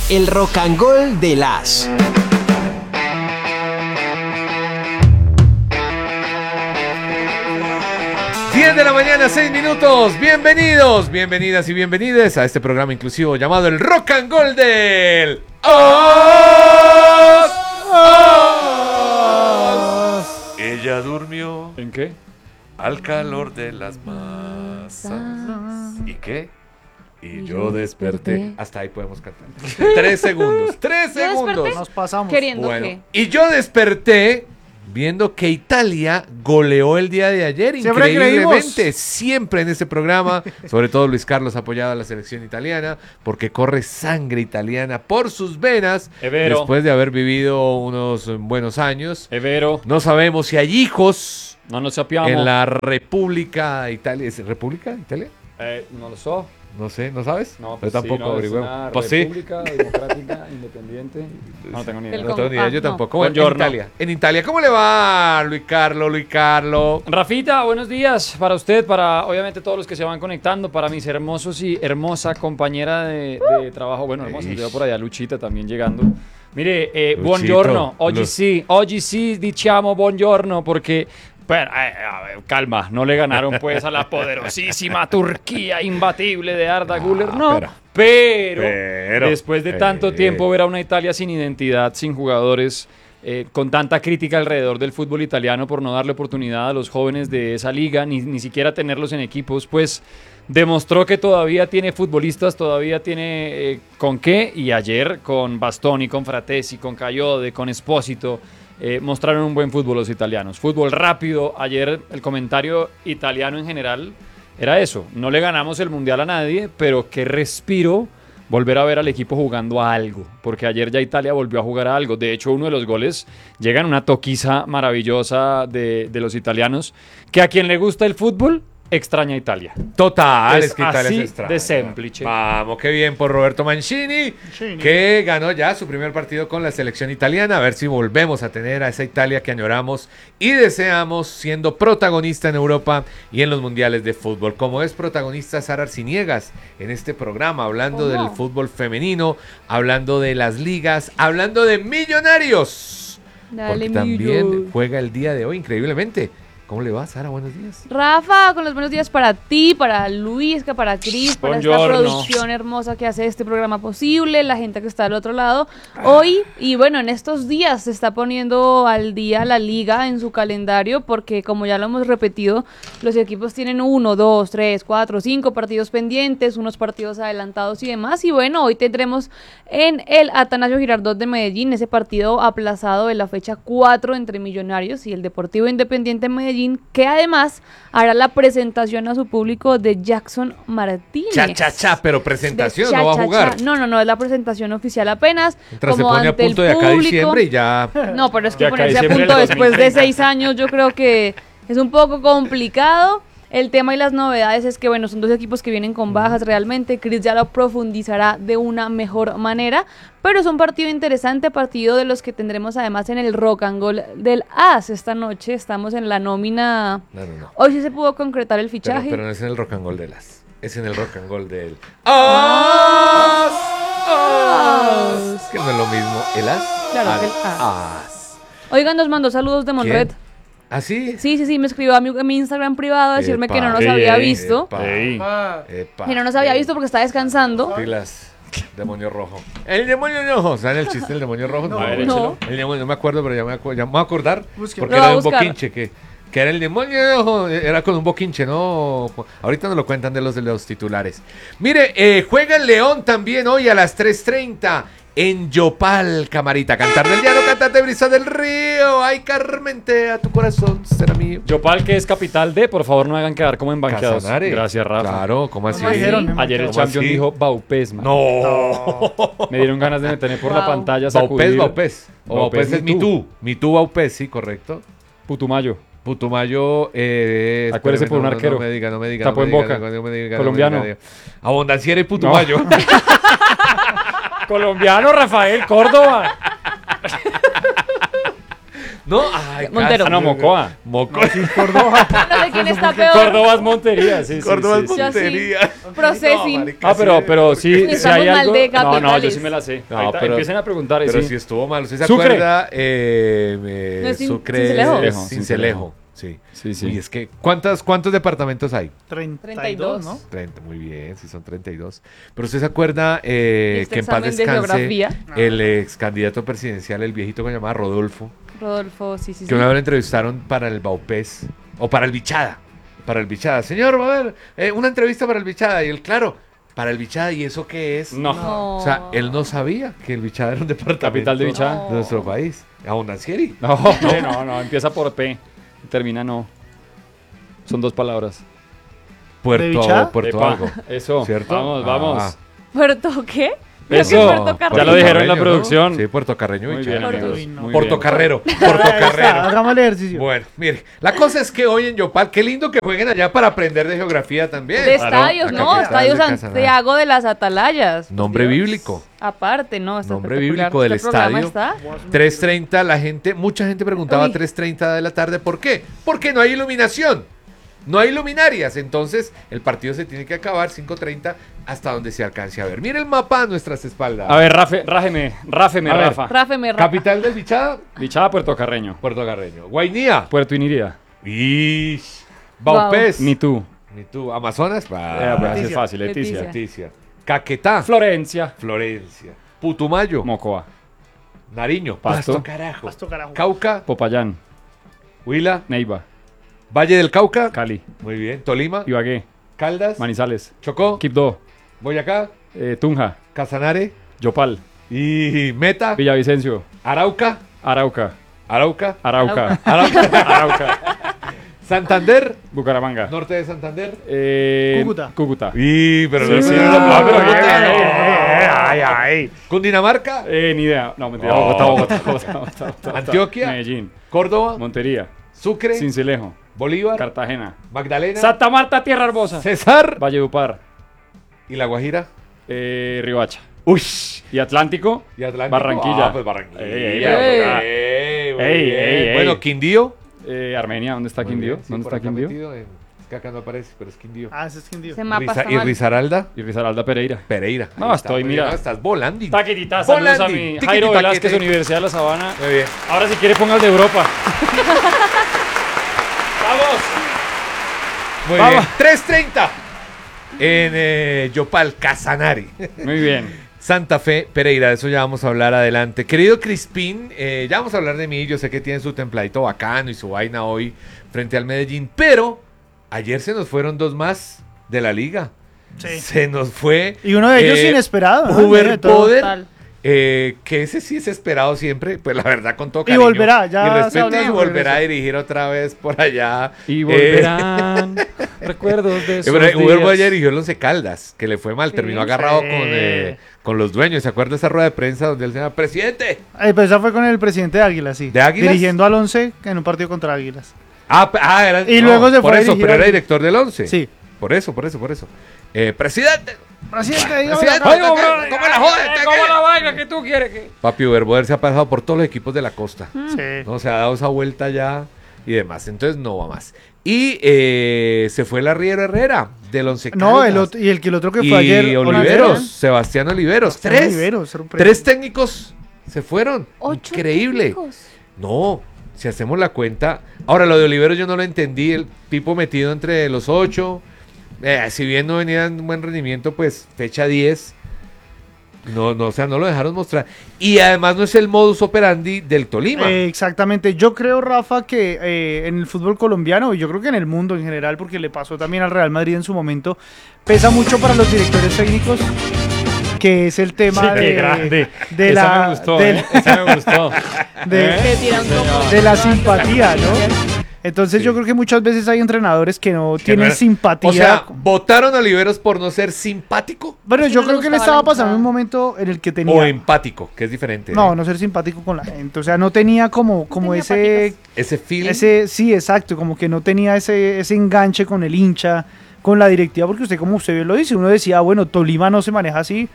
El Rock and Gold de las. De la mañana, 6 minutos. Bienvenidos, bienvenidas y bienvenides a este programa inclusivo llamado el Rock and Gold del Os. Ella durmió. ¿En qué? Al calor de las masas. ¿Y qué? Y yo desperté. Hasta ahí podemos cantar. 3 segundos. 3 segundos. Nos pasamos. Queriendo Bueno, que... y yo desperté viendo que Italia goleó el día de ayer, Siempre increíblemente, siempre en este programa, sobre todo Luis Carlos apoyado a la selección italiana, porque corre sangre italiana por sus venas, Evero. después de haber vivido unos buenos años. Evero, No sabemos si hay hijos no nos sappiamo. en la República Italia. ¿Es República Italia? Non lo so. No sé, ¿no sabes? No, Yo pues tampoco sí, no, es averigüemos. una Pues sí. república democrática, independiente. No tengo ni idea. No tengo ni idea, yo no. tampoco. Bueno, en Buongiorno. Italia. En Italia, ¿cómo le va, Luis Carlos? Rafita, buenos días para usted, para obviamente todos los que se van conectando, para mis hermosos y hermosa compañera de trabajo. Bueno, hermosa, Ish. yo por allá Luchita también llegando. Mire, Luchito, buongiorno, oggi sì diciamo buongiorno porque... Bueno, a ver, calma, no le ganaron pues a la poderosísima Turquía imbatible de Arda Güler, no. Pero después de tanto tiempo ver a una Italia sin identidad, sin jugadores, con tanta crítica alrededor del fútbol italiano por no darle oportunidad a los jóvenes de esa liga, ni siquiera tenerlos en equipos, pues demostró que todavía tiene futbolistas, todavía tiene con qué, y ayer con Bastoni, con Fratesi, con Caiode, con Espósito, mostraron un buen fútbol los italianos. Fútbol rápido. Ayer el comentario italiano en general era eso. No le ganamos el mundial a nadie, pero qué respiro volver a ver al equipo jugando a algo. Porque ayer ya Italia volvió a jugar a algo. De hecho, uno de los goles llega en una toquiza maravillosa de los italianos. Que a quien le gusta el fútbol, extraña a Italia. Total, Es es que Italia así se extraña. de semplice. Vamos, qué bien por Roberto Mancini, que ganó ya su primer partido con la selección italiana. A ver si volvemos a tener a esa Italia que añoramos y deseamos, siendo protagonista en Europa y en los mundiales de fútbol. Como es protagonista Sara Arciniegas en este programa, hablando del fútbol femenino, hablando de las ligas, hablando de Millonarios. Dale, Porque también Millo. juega el día de hoy, increíblemente. ¿Cómo le va, Sara? Buenos días. Rafa, con los buenos días para ti, para Luisca, para Cris, para esta Buongiorno. producción hermosa que hace este programa posible, la gente que está al otro lado. Hoy, y bueno, en estos días se está poniendo al día la liga en su calendario, porque como ya lo hemos repetido, los equipos tienen 1, 2, 3, 4, 5 partidos pendientes, unos partidos adelantados y demás. Y bueno, hoy tendremos en el Atanasio Girardot de Medellín ese partido aplazado de la fecha 4 entre Millonarios y el Deportivo Independiente Medellín, que además hará la presentación a su público de Jackson Martínez. Pero presentación, De no va a cha, cha, jugar. cha. No, es la presentación oficial apenas. Mientras se como pone a ante punto el de acá a público. diciembre y ya. No, pero es que De acá a ponerse a diciembre punto del después de 2030. 6 años yo creo que es un poco complicado. El tema y las novedades es que, bueno, son dos equipos que vienen con bajas realmente. Chris ya lo profundizará de una mejor manera. Pero es un partido interesante, partido de los que tendremos además en el Rock and Gold del AS esta noche. Estamos en la nómina. No. Hoy sí se pudo concretar el fichaje. Pero no es en el Rock and Roll de las. Es en el Rock and Roll del As. Que no es lo mismo el As. Claro al que el As. Oigan, nos mandó saludos de Monred. ¿Ah, sí? Sí, me escribió a mi Instagram privado a decirme que no nos Epa, había ey, visto. Epa. Que no nos había visto porque está descansando. Pilas. Demonio rojo. El demonio rojo. ¿Saben el chiste del demonio rojo? A ver, No. échelo. El demonio, no me acuerdo, pero ya me voy a acordar. Búsquelo. Porque Lo va era a un buscar. boquinche que era el demonio rojo. Era con un boquinche, ¿no? Ahorita nos lo cuentan de los titulares. Mire, juega el León también hoy a las 3:30 en Yopal, Camarita. Cantar del llano, cantante brisa del río. Ay, Carmentea, tu corazón será mío. Yopal, que es capital de, por favor, no me hagan quedar como embanqueados. Casanares. Gracias, Rafa. Claro, ¿cómo así? ¿Cómo así? Dijeron, Ayer el ¿Cómo champion así? dijo Baupés, man. No. Me dieron ganas de meterme por la Wow. pantalla, sacudir. Baupés. O Baupés es Me Too. Me Too Baupés, sí, correcto. Putumayo. Putumayo, Acuérdese por un arquero. No me diga. Tapó en Boca. Colombiano. Abondanciera y Putumayo. Colombiano Rafael Córdoba. No, ay, Montero. Ah, no, Mocoa. Mocoa. Córdoba. No sé quién está peor. Córdoba es Montería, sí, sí. Córdoba sí, es sí. Montería. Processing. No, marica, Pero sí, si Estamos hay mal algo... de No, yo capitales. sí me la sé. No, Ahorita pero- empiecen a preguntar y Pero sí. si estuvo mal. ¿Usted se Sucre. acuerda? No es Sucre Cincelejo. es Cincelejo. Cincelejo. Sí. Sí, sí. Y es que, ¿cuántos departamentos hay? 32, ¿no? 30, muy bien, sí son 32. Pero usted se acuerda que este en paz examen de descanse geografía. el ex candidato presidencial, el viejito que se llamaba Rodolfo, Rodolfo, sí, sí, sí. que una vez lo entrevistaron para el Baupés, o para el Bichada. Para el Bichada. Señor, va a ver, una entrevista para el Bichada. Y él, claro, para el Bichada, ¿y eso qué es? No. No. O sea, él no sabía que el Bichada era un departamento Capital de Bichada. de nuestro país. Abundancieri. No, empieza por P. Termina no. Son 2 palabras. Puerto Epa, algo. Eso. ¿Cierto? Vamos. ¿Puerto qué? Eso. Puerto Carreño. Ya lo dijeron en la Carreño, ¿no? producción. Sí, Puerto Carreño. Muy bien, Puerto- amigos. Uy, no. Muy Puerto bien. Carrero. Ahí Puerto está, Carrero. hagamos el ejercicio. Bueno, mire, la cosa es que hoy en Yopal, qué lindo que jueguen allá para aprender de geografía también. De Claro, estadios, la ¿no? capital Estadio de Casanare. Santiago de las Atalayas. Nombre Dios. bíblico. Aparte, ¿no? Está Nombre espectacular. bíblico del Este programa estadio. está 3:30, mucha gente preguntaba Uy. 3:30 de la tarde, ¿por qué? Porque no hay iluminación. No hay luminarias, entonces el partido se tiene que acabar 5:30 hasta donde se alcance a ver. Mire el mapa a nuestras espaldas. A ver, ráfeme, A ver. Rafa. Ráfeme, Rafa. Capital del Bichada, Bichada, Puerto Carreño. Puerto Carreño. Guainía. Puerto Inírida. Ish. Baupés. Ni tú. Ni tú. Amazonas. Pues así es Leticia. fácil, Leticia. Leticia. Caquetá. Florencia. Florencia. Putumayo. Mocoa. Nariño. Pasto. Carajo. Pasto, carajo. Cauca. Popayán. Huila. Neiva. Valle del Cauca. Cali. Muy bien. Tolima. Ibagué. Caldas. Manizales. Chocó. Quibdó. Boyacá. Tunja. Casanare. Yopal. Y Meta. Villavicencio. Arauca. Arauca. Arauca. Arauca. Arauca. Arauca. Santander. Bucaramanga. Norte de Santander. Cúcuta. Cúcuta. Pero Sí, no sí, me no, lo no, pero Cúcuta. ay. Cundinamarca. Ni idea. No, mentira. Oh. Bogotá. Antioquia. Medellín. Córdoba. Montería. Sucre. Cincelejo. Bolívar. Cartagena. Magdalena. Santa Marta, Tierra Hermosa. Cesar. Valledupar. Y La Guajira. Riohacha. Uy. Y Atlántico. Y Atlántico. Barranquilla. Ah, pues Barranquilla. Ey, Muy ey, bien. ey. Bueno, Quindío. Armenia. ¿Dónde está Muy Quindío? bien, sí, ¿Dónde por está acá Quindío? metido es que acá no aparece, pero es Quindío. Ah, ese es Quindío. Ese mapa está Y mal. Risaralda. Y Risaralda Pereira. Pereira. No, Ahí estoy, muy mira. bien, no, estás volando. Taquitita, saludos a mi Jairo Velázquez, Universidad de la Sabana. Muy bien. Ahora si quiere ponga el de Europa. ¡Vamos! Muy Vamos. bien. 3:30 en Yopal, Casanare. Muy bien. Santa Fe, Pereira, de eso ya vamos a hablar adelante. Querido Crispín, ya vamos a hablar de mí. Yo sé que tiene su templadito bacano y su vaina hoy frente al Medellín, pero ayer se nos fueron 2 más de la liga. Sí. Se nos fue. Y uno de ellos inesperado, ¿no? Uber De todo. Poder. Total. Que ese sí es esperado siempre, pues la verdad con todo Y cariño. volverá, ya y se respeto, habla y sobre volverá a eso. dirigir otra vez por allá. Y volverán recuerdos de esos Uber días. ayer dirigió el Once Caldas, que le fue mal, Sí. terminó agarrado Sí. con los dueños. ¿Se acuerda de esa rueda de prensa donde él se llama presidente? Pues esa fue con el presidente de Águilas, sí. ¿De Águilas? Dirigiendo al 11 en un partido contra Águilas. Era, Y luego se por fue a eso, dirigir pero era al- director del Once. Sí. Por eso. Presidente. Presidente, dígame Presidente. la Ay, cara. ¿Cómo la joda este ¿Cómo qué? la vaina que tú quieres que...? Papi Uber se ha pasado por todos los equipos de la costa. Sí. No, se ha dado esa vuelta ya y demás. Entonces no va más. Y se fue el Arriero Herrera del Once No, Caldas. el otro que y fue ayer. Oliveros, Sebastián Oliveros. Sebastián Tres. Oliveros, sorpresa. 3 técnicos se fueron. 8 Increíble. técnicos. No, si hacemos la cuenta. Ahora, lo de Oliveros yo no lo entendí. El tipo metido entre los 8. Si bien no venía en buen rendimiento, pues fecha 10. No, o sea, no lo dejaron mostrar. Y además no es el modus operandi del Tolima. Exactamente. Yo creo, Rafa, que en el fútbol colombiano, y yo creo que en el mundo en general, porque le pasó también al Real Madrid en su momento, pesa mucho para los directores técnicos, que es el tema Qué grande. de Esa la me gustó, del- Esa me gustó. de- Que tiran como- de la simpatía, ¿no? Entonces yo creo que muchas veces hay entrenadores que no Que no tienen era- simpatía. O sea, votaron a Oliveros por no ser simpático Bueno, que yo no creo le que le gustaba estaba la pasando entrada. un momento en el que tenía... o empático, que es diferente. No, no ser simpático con la gente. O sea, no tenía como Tenía ese... Ese feeling. Sí, exacto, como que no tenía ese enganche con el hincha, con la directiva, porque usted, como usted bien lo dice, uno decía, bueno, Tolima no se maneja así,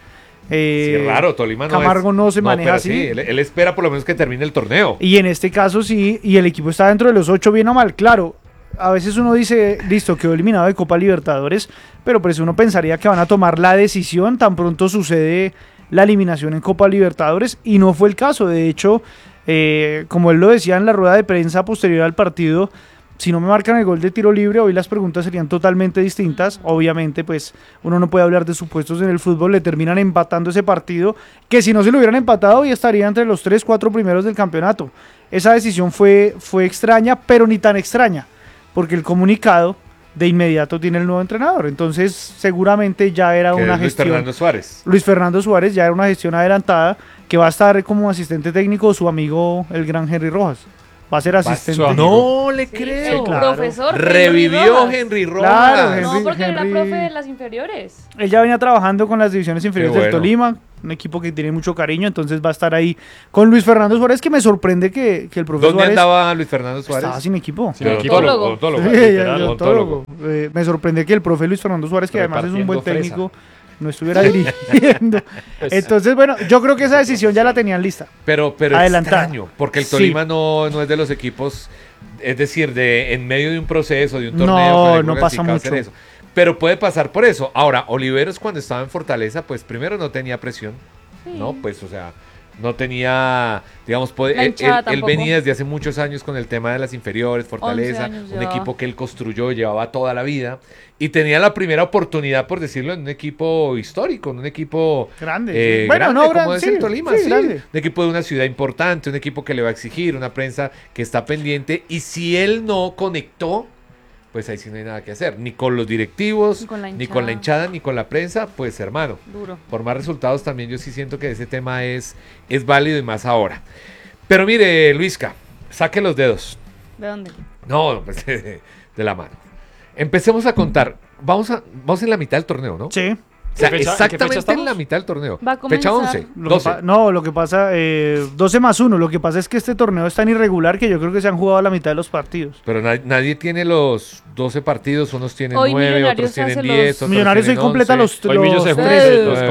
Sí, raro, Tolima no Camargo no se maneja pero así. sí, él espera por lo menos que termine el torneo. Y en este caso sí, y el equipo está dentro de los 8 bien o mal, claro. A veces uno dice, listo, quedó eliminado de Copa Libertadores, pero pues uno pensaría que van a tomar la decisión tan pronto sucede la eliminación en Copa Libertadores, y no fue el caso. De hecho, como él lo decía en la rueda de prensa posterior al partido, si no me marcan el gol de tiro libre, hoy las preguntas serían totalmente distintas. Obviamente, pues uno no puede hablar de supuestos en el fútbol, le terminan empatando ese partido, que si no se lo hubieran empatado, hoy estaría entre los 3-4 primeros del campeonato. Esa decisión fue extraña, pero ni tan extraña, porque el comunicado de inmediato tiene el nuevo entrenador. Entonces, seguramente ya era Que una es Luis gestión. Fernando Suárez. Luis Fernando Suárez ya era una gestión adelantada, que va a estar como asistente técnico su amigo el gran Henry Rojas. Va a ser asistente. su amigo. No le Sí, creo. el claro. profesor Revivió Rojas. Henry Rojas. Claro, No, porque era Henry- profe de las inferiores. Él ya venía trabajando con las divisiones inferiores Qué del bueno. Tolima, un equipo que tiene mucho cariño, entonces va a estar ahí con Luis Fernando Suárez, que me sorprende que el profesor ¿Dónde Suárez andaba Luis Fernando Suárez? estaba sin equipo. Sin equipo. Odontólogo. Odontólogo, Sí, literal, odontólogo. Me sorprende que el profe Luis Fernando Suárez, que además es un buen Repartiendo técnico, no estuviera dirigiendo. Pues, Entonces, bueno, yo creo que esa decisión ya la tenían lista. Pero Adelantada. extraño, porque el Sí. Tolima no es de los equipos, es decir, en medio de un proceso, de un No, torneo, con el no Guga pasa Chica, hacer mucho. eso. Pero puede pasar por eso. Ahora, Oliveros cuando estaba en Fortaleza, pues primero no tenía presión, ¿no? Pues, o sea, no tenía, digamos, La hinchada él tampoco. venía desde hace muchos años con el tema de las inferiores, Fortaleza, 11 años un llevaba. equipo que él construyó, llevaba toda la vida, y tenía la primera oportunidad, por decirlo, en un equipo histórico, en un equipo Grande, sí. Bueno, grande, no, como grande, es sí, el Tolima, sí, sí, grande. un equipo de una ciudad importante, un equipo que le va a exigir, una prensa que está pendiente, y si él no conectó, pues ahí sí no hay nada que hacer, ni con los directivos, Ni con la ni con la hinchada, ni con la prensa, pues hermano, Duro. por más resultados también yo sí siento que ese tema es válido y más ahora. Pero mire, Luisca, saque los dedos. ¿De dónde? No, pues de la mano. Empecemos a contar. Vamos en la mitad del torneo, ¿no? Sí. O sea, ¿En qué fecha exactamente en estamos? la mitad del torneo. Va a Fecha comenzar. 11, Lo que 12. no, lo que pasa, 12 más 1. Lo que pasa es que este torneo es tan irregular que yo creo que se han jugado la mitad de los partidos. Pero nadie tiene los 12 partidos, unos tienen Hoy 9, otros Millonarios tienen hace 10, los- otros Millonarios hoy tienen completa 11. Hoy Millo se los junta. 13. Los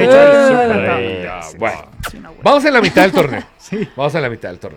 Bueno, vamos en la mitad del torneo. Sí. Vamos en la mitad del torneo.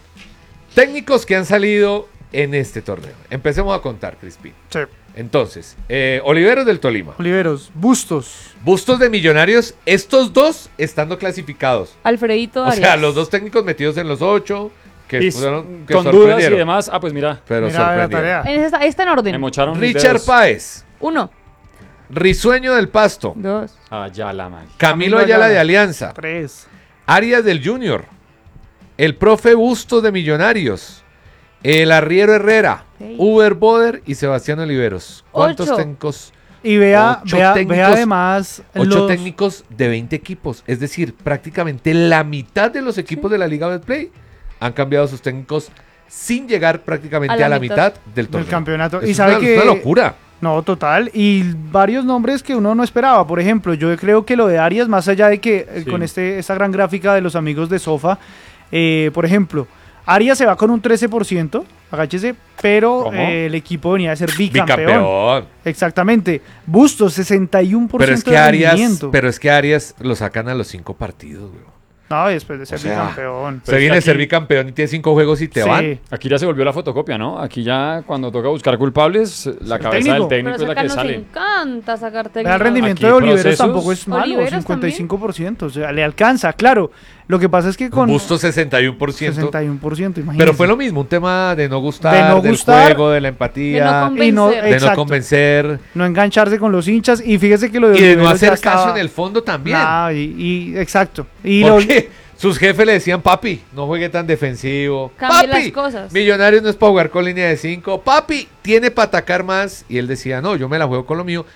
Técnicos que han salido en este torneo. Empecemos a contar, Crispín. Sí. Entonces, Oliveros del Tolima. Oliveros, Bustos. Bustos de Millonarios, estos dos estando clasificados. Alfredito O Arias. sea, los dos técnicos metidos en los 8, que, Y que con dudas y sorprendieron. demás. Ah, pues mira, Pero Mira la sorprendieron. tarea. Está en me orden. mocharon mis Richard dedos. Páez, 1, Risueño del Pasto, 2, Ayala, man. Camilo Camilo Ayala Ayala. de Alianza, 3. Arias del Junior, el profe Bustos de Millonarios, el Arriero Herrera, Ok. Uber Boder y Sebastián Oliveros. ¿Cuántos 8. técnicos? Y vea, 8 vea técnicos, además 8 los- técnicos de 20 equipos. Es decir, prácticamente la mitad de los equipos de la Liga Betplay han cambiado sus técnicos sin llegar prácticamente a la mitad del torneo. campeonato. Es Y sabe una, que- es una locura. No, total. Y varios nombres que uno no esperaba. Por ejemplo, yo creo que lo de Arias, más allá de que Sí. con esta gran gráfica de los amigos de Sofa, por ejemplo, Arias se va con un 13%, agáchese, pero ¿Cómo? el equipo venía a ser bicampeón. Bicampeón. Exactamente. Bustos, 61% Pero es, que de Arias, rendimiento. pero es que Arias lo sacan a los 5 partidos, güey. No, después de ser O sea, bicampeón. Se viene que a ser aquí- bicampeón y tiene 5 juegos y te Sí. van. Aquí ya se volvió la fotocopia, ¿no? Aquí ya cuando toca buscar culpables, la cabeza técnico. del técnico Pero es la acá que nos sale. encanta sacar Vea, técnicos. el rendimiento Aquí de Oliveros procesos- tampoco es malo, Oliveros 55%. O sea, le alcanza, claro. Lo que pasa es que con Bustos 61%. 61%, imagínese. Pero fue lo mismo, un tema de no gustar, De no del gustar, juego, de la empatía, de no convencer. de no exacto, convencer no engancharse con los hinchas. Y fíjese que lo de y de no Oliveros ya hacer caso estaba- en el fondo también. Ah, exacto. Y lo- Porque sus jefes le decían, papi, no juegue tan defensivo. Cambie Papi, las cosas. Millonarios no es para jugar con línea de 5. Papi, tiene para atacar más. Y él decía, no, yo me la juego con lo mío.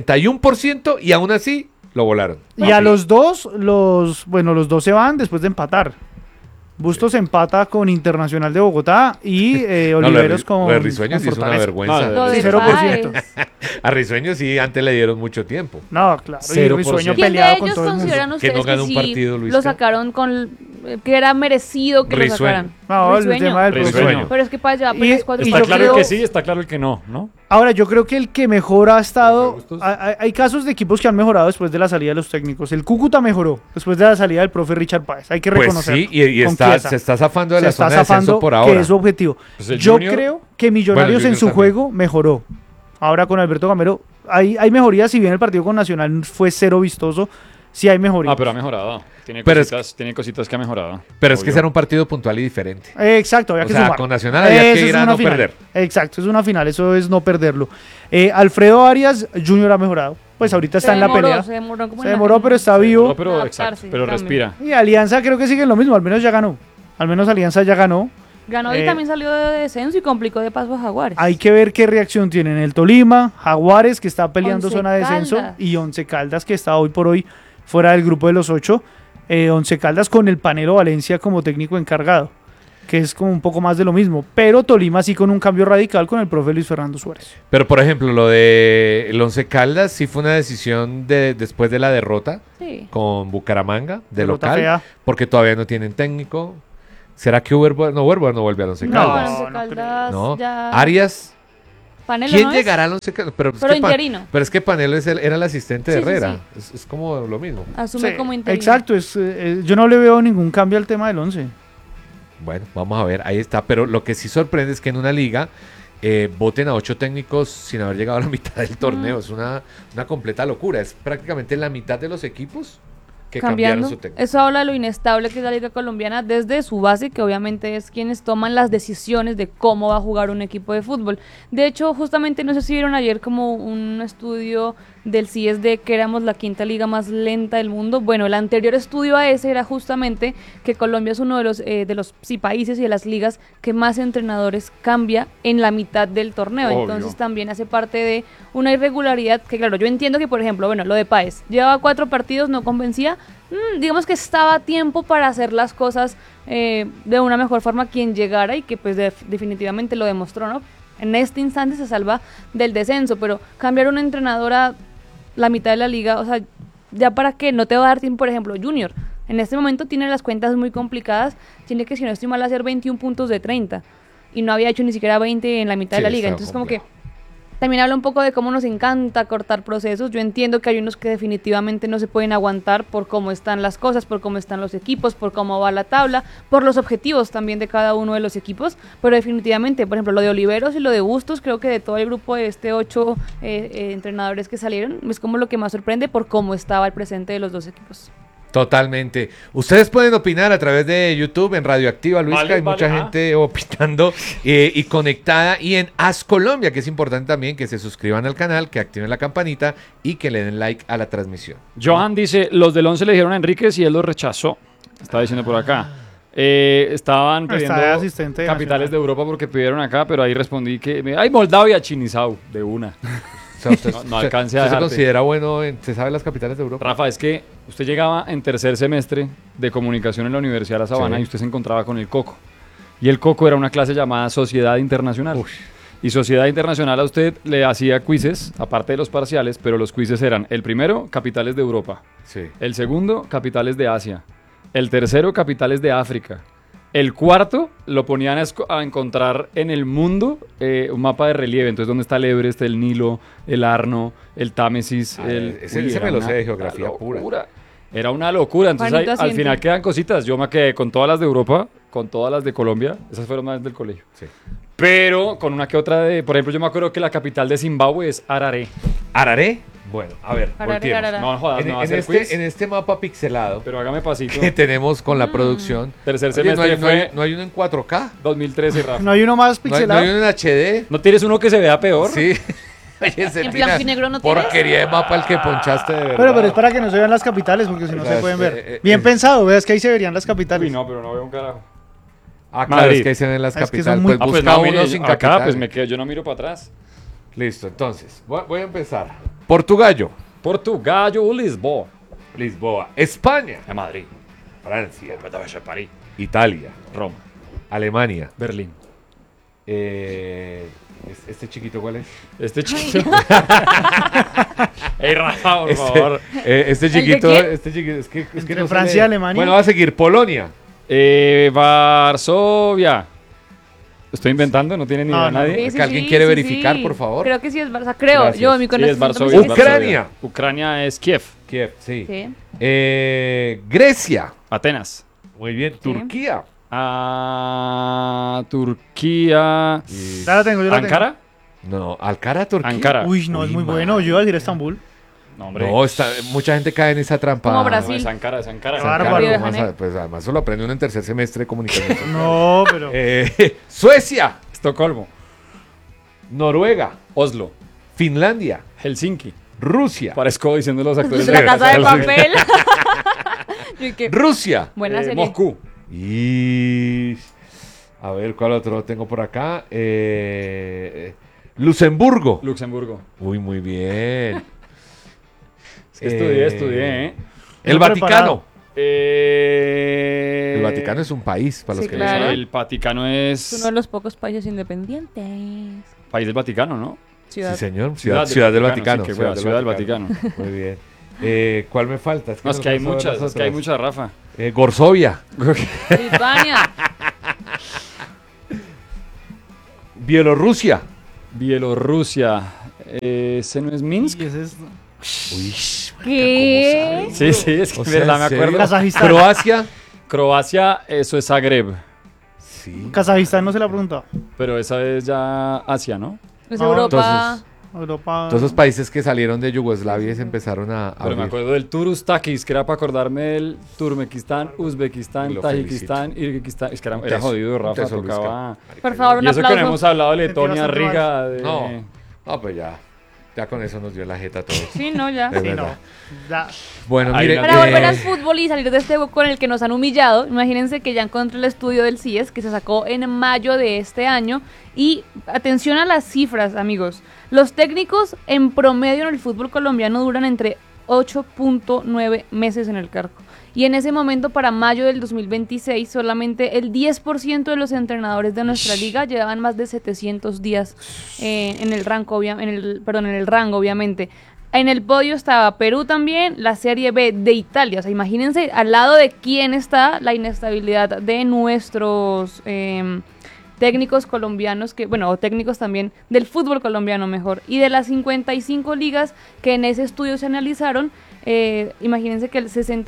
61% y aún así lo volaron. y a los dos, los dos se van después de empatar. Bustos empata con Internacional de Bogotá y No, Oliveros lo con de Risueño sí es una Fortaleza. vergüenza. No, Lo de 0%. Páez. A Risueño sí, antes le dieron mucho tiempo. No, claro. Y 0%. Risueño ¿Quién de peleado con ellos todo el mundo. consideran Que ustedes no que, ganó un sí partido, Luisca. lo sacaron con que era merecido que lo Risueño. sacaran. No, el Risueño. tema del Risueño. profe. Pero es que para allá apenas 4 Está yo claro creo- el que sí, está claro el que no, ¿no? Ahora, yo creo que el que mejor ha estado... gustos. Hay casos de equipos que han mejorado después de la salida de los técnicos. El Cúcuta mejoró después de la salida del profe Richard Páez. Hay que Pues reconocerlo. sí, y con está, Chiesa. se está zafando de Se la está zona de descenso zafando, por que ahora. es su objetivo. Pues el Yo Junior- creo que Millonarios Bueno, el en su Junior juego mejoró. Ahora con Alberto Gamero hay mejorías, si bien el partido con Nacional fue cero vistoso, sí hay mejorías. Ah, pero ha mejorado. Tiene Pero es- cositas que ha mejorado. Pero es que Obvio. será un partido puntual y diferente. Exacto, había O que sea, sumar. con Nacional había que Eso ir es a una no final. perder. Exacto, es una final, eso es no perderlo. Alfredo Arias, Junior ha mejorado. Pues ahorita está en la pelea. Se demoró, como Se en la- demoró, pero está vivo. No, pero adaptarse, exacto, pero cambio. respira. Y Alianza creo que sigue en lo mismo, al menos ya ganó. Al menos Alianza ya ganó. Ganó y Eh, también salió de descenso y complicó de paso a Jaguares. Hay que ver qué reacción tienen el Tolima, Jaguares, que está peleando Once zona de descenso, Caldas. y Once Caldas, que está hoy por hoy fuera del grupo de los 8. Once Caldas con el Panelo Valencia como técnico encargado, que es como un poco más de lo mismo. Pero Tolima sí con un cambio radical con el profe Luis Fernando Suárez. Pero, por ejemplo, lo de el Once Caldas sí fue una decisión después de la derrota Sí. con Bucaramanga, de Derrota local, fea. porque todavía no tienen técnico. ¿Será que Uber no vuelve al Once No, Caldas? Once no Caldas No. ya... Arias, Panelo, ¿quién ¿no es? llegará al Once Caldas? Pero, Pero interino. pero es que Panelo era el asistente de Sí, sí, Herrera. sí. Es como lo mismo. Asume Sí, como interino. exacto, yo no le veo ningún cambio al tema del 11. Bueno, vamos a ver, ahí está. Pero lo que sí sorprende es que en una liga voten a 8 técnicos sin haber llegado a la mitad del torneo. Es una completa locura. Es prácticamente la mitad de los equipos que cambiaron Cambiando. su técnico. Eso habla de lo inestable que es la liga colombiana desde su base, que obviamente es quienes toman las decisiones de cómo va a jugar un equipo de fútbol. De hecho, justamente no sé si vieron ayer como un estudio del CIESD que éramos la quinta liga más lenta del mundo. Bueno, el anterior estudio a ese era justamente que Colombia es uno de los países y de las ligas que más entrenadores cambia en la mitad del torneo. Obvio. Entonces también hace parte de una irregularidad que, claro, yo entiendo que, por ejemplo, bueno, lo de Páez, llevaba 4 partidos, no convencía. Digamos que estaba a tiempo para hacer las cosas de una mejor forma quien llegara y que pues definitivamente lo demostró, ¿no? En este instante se salva del descenso, pero cambiar un entrenador a la mitad de la liga, o sea, ya para qué, no te va a dar tiempo, por ejemplo, Junior. En este momento tiene las cuentas muy complicadas, tiene que, si no estoy mal, hacer 21 puntos de 30 y no había hecho ni siquiera 20 en la mitad de Sí, la liga, estaba entonces como complejo. que también habla un poco de cómo nos encanta cortar procesos. Yo entiendo que hay unos que definitivamente no se pueden aguantar por cómo están las cosas, por cómo están los equipos, por cómo va la tabla, por los objetivos también de cada uno de los equipos, pero definitivamente, por ejemplo, lo de Oliveros y lo de Bustos, creo que de todo el grupo de 8 entrenadores que salieron, es como lo que más sorprende por cómo estaba el presente de los dos equipos. Totalmente. Ustedes pueden opinar a través de YouTube en Radioactiva, Luisca. Vale, Hay mucha vale, gente opinando y conectada. Y en As Colombia, que es importante también que se suscriban al canal, que activen la campanita y que le den like a la transmisión. Johan dice, los del 11 le dijeron a Enríquez y él lo rechazó. Está diciendo por acá. Estaban Está pidiendo de asistente de capitales Nacional. de Europa porque pidieron acá, pero ahí respondí que... ¡Ay, Moldavia, Chinisau! De una. O sea, usted, No alcance a usted se dejarte. considera bueno, ¿se sabe las capitales de Europa? Rafa, es que usted llegaba en tercer semestre de comunicación en la Universidad de La Sabana Sí. y usted se encontraba con el Coco. Y el Coco era una clase llamada Sociedad Internacional. Uy. Y Sociedad Internacional a usted le hacía quizzes, aparte de los parciales, pero los quizzes eran el primero, capitales de Europa. Sí. El segundo, capitales de Asia. El tercero, capitales de África. El cuarto, lo ponían a encontrar en el mundo un mapa de relieve. Entonces, ¿dónde está el Everest, el Nilo, el Arno, el Támesis? Ese era me lo una- sé de geografía una pura. locura. Era una locura. Entonces, Juanito al asiente. final quedan cositas. Yo me quedé con todas las de Europa, con todas las de Colombia. Esas fueron más del colegio. Sí. Pero con una que otra de... Por ejemplo, yo me acuerdo que la capital de Zimbabue es Harare. ¿Hararé? Bueno, a ver, Harare, volteemos. Harare. No jodas, En, no va a en hacer quiz. este, en este mapa pixelado Pero hágame pasito. que tenemos con la producción. Tercer Oye, semestre no, hay, fue no hay uno en 4K. 2013, Rafa. ¿No hay uno más No hay, pixelado? no hay uno en HD. ¿No tienes uno que se vea peor? Sí. Oye, ¿En blanco y negro no tienes? porquería de mapa el que ponchaste de verdad. Pero es para que no se vean las capitales, porque si no O sea, se pueden ver. es- Bien pensado, veas que ahí se verían las capitales. Uy, no, pero no veo un carajo. Ah, claro, Madrid. es que ahí se ven las Es que capitales. son muy- Pues Pues busca no, uno mire, sin acá capitales. pues me quedo, yo no miro para atrás. Listo, entonces, voy a empezar. Portugallo, Portugal, Lisboa. Lisboa, España, A Madrid. Francia, París. Italia, Roma. Alemania. Berlín. ¿Este chiquito cuál es? Este chiquito. Ey, Rafa, por favor. Este de chiquito, qué? es que Entre no se Francia y lee. Alemania. Bueno, va a seguir Polonia, Varsovia. ¿Estoy inventando? ¿No tiene ni idea nadie? Sí, ¿Que alguien quiere verificar, por favor? Creo que sí es Barça. Creo, Gracias. yo, mi Sí, es conocimiento Varsovia. me dice que sí. Ucrania. Ucrania es Kiev. Kiev, sí. Sí. Grecia. Atenas. Muy bien. Turquía. Turquía. Ya la tengo, yo la tengo. ¿Ankara? No, Ankara, Turquía. Ankara. Uy, no, es muy bueno. Yo iba a decir Estambul. No, hombre. No, mucha gente cae en esa trampa. Como No, Brasil. es Ankara, es Ankara. Ankara, Bárbaro. ¿cómo vas a- pues además solo aprende uno en tercer semestre de comunicación. No, pero. Suecia. Estocolmo. Noruega. Oslo. Finlandia. Helsinki. Rusia. Parezco diciendo los actores La casa de Papel. papel. Yo dije, Rusia. buena serie. Moscú. Y a ver cuál otro tengo por acá. Luxemburgo. Luxemburgo. Uy, muy bien. Es que estudié, ¿eh? El Bien Vaticano. El El Vaticano es un país, para los Sí, que claro. no saben. El Vaticano Es es uno de los pocos países independientes. país del Vaticano, ¿no? Sí, Ciudad. señor. Ciudad del Vaticano. Sí, qué hueva, Ciudad del Vaticano. Muy bien. ¿Cuál me falta? No, es que hay no muchas, sabemos es que hay otras. muchas, Rafa. Gorsovia. Lituania. Bielorrusia. Bielorrusia. ¿Ese no es Minsk? Y ese es- Uy, ¿Qué? Sí, sí, es que o de sea, verdad ¿en me serio? acuerdo. Kazajistán. Croacia. Croacia, eso es Zagreb. Sí. Kazajistán no se la preguntó. Pero esa es ya Asia, ¿no? Es No, Europa. Europa. Todos esos países que salieron de Yugoslavia y se empezaron a Pero me abrir. acuerdo del Turustakis, que era para acordarme del Turmekistán, Uzbekistán, Lo Tajikistán, Irguistán. Es que era teso, jodido, un Rafa, teso, Luis tocaba... Por favor, un Y eso que no aplauso. hemos hablado de Sentí Letonia, bastante Riga, de... No, pues ya con eso nos dio la jeta a todos. Sí, no, ya. De Sí, no. verdad. Ya. Bueno, Hay mire. una- Para volver al fútbol y salir de este hueco con el que nos han humillado, imagínense que ya encontré el estudio del CIES que se sacó en mayo de este año. Y atención a las cifras, amigos. Los técnicos en promedio en el fútbol colombiano duran entre 8.9 meses en el cargo. Y en ese momento, para mayo del 2026, solamente el 10% de los entrenadores de nuestra liga llevaban más de 700 días en el rango, en el rango, obviamente. En el podio estaba Perú también, la Serie B de Italia. O sea, imagínense al lado de quién está la inestabilidad de nuestros técnicos colombianos, o técnicos también del fútbol colombiano mejor. Y de las 55 ligas que en ese estudio se analizaron, imagínense que el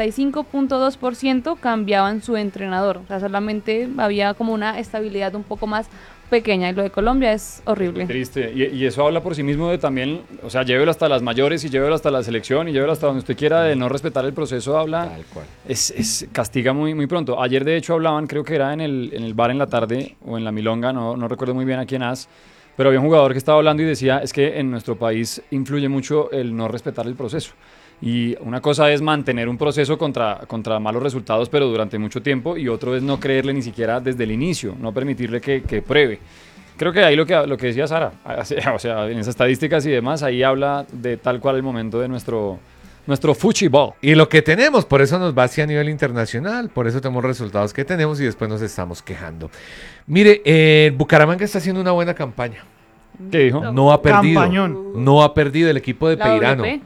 65.2% cambiaban su entrenador. O sea, solamente había como una estabilidad un poco más pequeña. Y lo de Colombia es horrible. Triste. Y eso habla por sí mismo de también, o sea, llévelo hasta las mayores y llévelo hasta la selección y llévelo hasta donde usted quiera, de no respetar el proceso, habla... Tal cual. Castiga muy, muy pronto. Ayer, de hecho, hablaban, creo que era en el bar en la tarde o en la Milonga, no recuerdo muy bien a quién pero había un jugador que estaba hablando y decía, es que en nuestro país influye mucho el no respetar el proceso. Y una cosa es mantener un proceso contra malos resultados, pero durante mucho tiempo, y otro es no creerle ni siquiera desde el inicio, no permitirle que pruebe. Creo que ahí lo que decía Sara, o sea, en esas estadísticas y demás, ahí habla de tal cual el momento de nuestro fútbol. Y lo que tenemos, por eso nos va hacia a nivel internacional, por eso tenemos resultados que tenemos y después nos estamos quejando. Mire, Bucaramanga está haciendo una buena campaña. ¿Qué dijo? No ha perdido. Campañón. No ha perdido el equipo de La Peirano. WP.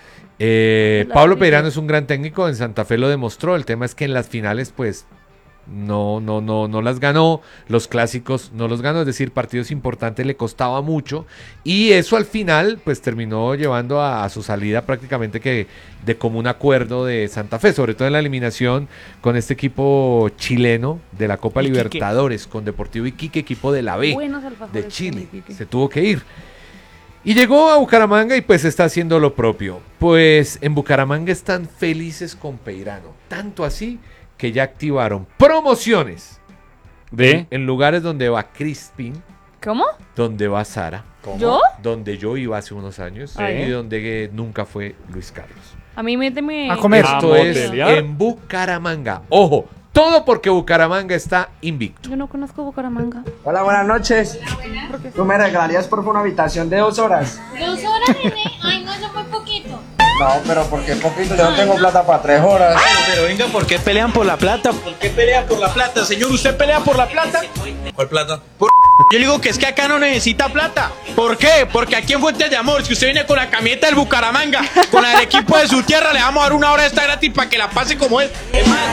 La Pablo WP. Peirano es un gran técnico, en Santa Fe lo demostró. El tema es que en las finales, pues, no las ganó, los clásicos no los ganó, es decir, partidos importantes le costaba mucho y eso al final pues terminó llevando a su salida prácticamente que de común acuerdo de Santa Fe, sobre todo en la eliminación con este equipo chileno de la Copa Iquique. Libertadores con Deportivo Iquique, equipo de la B Buenos alfajores de Chile, con Iquique. se tuvo que ir. Y llegó a Bucaramanga y pues está haciendo lo propio. Pues en Bucaramanga están felices con Peirano, tanto así que ya activaron promociones ¿De? en lugares donde va Crispin, ¿Cómo? donde va Sara, ¿Yo? donde yo iba hace unos años Ay. y donde nunca fue Luis Carlos. A mí méteme... A comer. Esto ¿A es motelear? en Bucaramanga. Ojo, todo porque Bucaramanga está invicto. Yo no conozco Bucaramanga. Hola, buenas noches. ¿Tú me regalarías por favor una habitación de 2 horas? 2 horas, nene. Ay, no, eso fue poquito. No, pero porque poquito, yo no tengo plata para 3 horas. Pero venga, ¿por qué pelean por la plata? ¿Por qué pelea por la plata? Señor, ¿usted pelea por la plata? ¿Cuál plata? Por Yo le digo que es que acá no necesita plata. ¿Por qué? Porque aquí en Fuentes de Amor, si usted viene con la camiseta del Bucaramanga, con el equipo de su tierra, le vamos a dar una hora extra gratis para que la pase como es. Es más,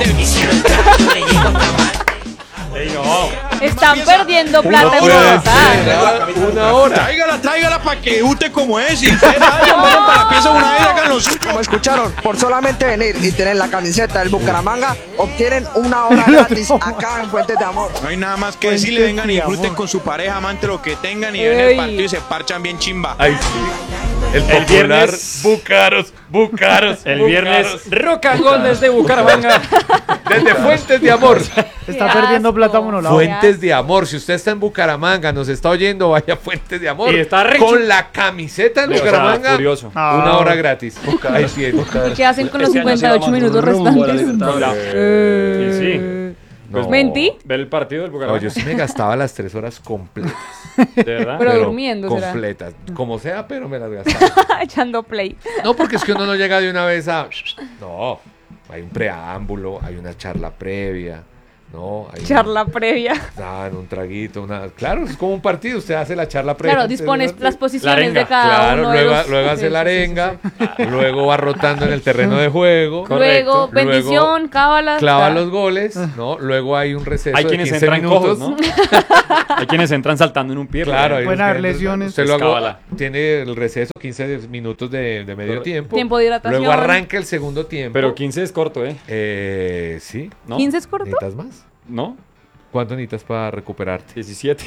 Están perdiendo plata en Bogotá. Una hora. Tráigala para que debute como es. Y ustedes vayan para la pieza una vez hagan lo suyo. Como escucharon, por solamente venir y tener la camiseta del Bucaramanga, obtienen una hora gratis acá en Fuentes de Amor. No hay nada más que decirle, vengan y disfruten con su pareja, amante, lo que tengan y ven el partido y se parchan bien chimba. Ay, sí. El popular viernes- Bucaros. El viernes, Rock and Roll desde Bucaramanga. Desde Fuentes de Amor. Está perdiendo plata monolado. Fuentes de Amor. Si usted está en Bucaramanga, nos está oyendo, vaya a Fuentes de Amor. Y está con la camiseta en O sea, Bucaramanga. furioso. Una hora gratis. Ahí tiene. ¿Y qué hacen con los Este año 58 minutos restantes? Y sí. No. ¿Mentí? Ver el partido del No, Bucaramanga. yo sí me gastaba las 3 horas completas. ¿De verdad? Pero durmiendo, ¿será? completas. Como sea, pero me las gastaba. Echando play. No, porque es que uno no llega de una vez a... No, hay un preámbulo, hay una charla previa, ¿no? Hay Charla previa. un traguito, claro, es como un partido, usted hace la charla previa. Claro, dispones antes de- las posiciones arenga. de cada Claro, uno de luego, los... luego hace Sí, la sí, sí, arenga, luego va rotando en el terreno de juego. Luego, bendición, cábala. Clava los goles, ¿no? Luego hay un receso Hay de quienes 15 entran minutos. cojos, ¿no? Hay quienes entran saltando en un pie. Claro, hay Pueden unos haber que entran- lesiones. Usted luego Cábala. tiene el receso, 15 minutos de medio tiempo. Tiempo de hidratación. Luego arranca el segundo tiempo. Pero 15 es corto, ¿eh? Sí. ¿No? 15 es corto. ¿Necesitas más? ¿No? ¿Cuánto necesitas para recuperarte? 17.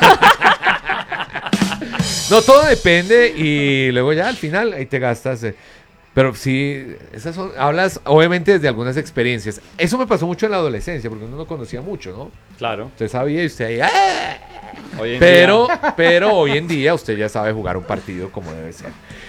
No, todo depende y luego ya al final ahí te gastas. Pero sí, hablas obviamente desde algunas experiencias. Eso me pasó mucho en la adolescencia porque uno no conocía mucho, ¿no? Claro. Usted sabía y usted ahí... ¡ah! Hoy en Pero hoy en día usted ya sabe jugar un partido como debe ser.